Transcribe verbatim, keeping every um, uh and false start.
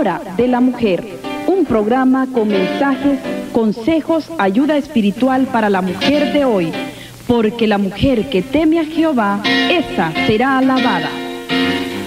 Hora de la Mujer, un programa con mensajes, consejos, ayuda espiritual para la mujer de hoy, porque la mujer que teme a Jehová, esa será alabada.